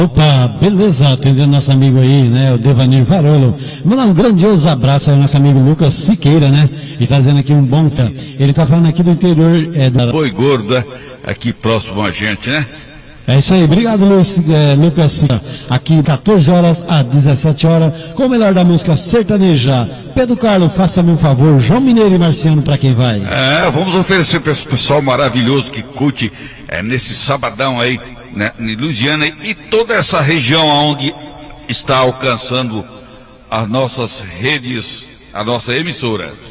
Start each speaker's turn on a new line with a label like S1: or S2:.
S1: Opa, beleza, atendendo nosso amigo aí, né, o Devanir Varolo. Mandar um grandioso abraço ao nosso amigo Lucas Siqueira, né, e tá dizendo aqui um bom fé. Ele tá falando aqui do interior da...
S2: Boi Gordo, aqui próximo a gente, né?
S1: É isso aí, obrigado Lucas Siqueira. Aqui 14 horas a 17 horas, com o melhor da música sertaneja. Pedro Carlos, faça-me um favor, João Mineiro e Marciano, pra quem vai?
S2: Vamos oferecer para esse pessoal maravilhoso que curte nesse sabadão aí, né, em Lusiana e toda essa região onde está alcançando as nossas redes, a nossa emissora.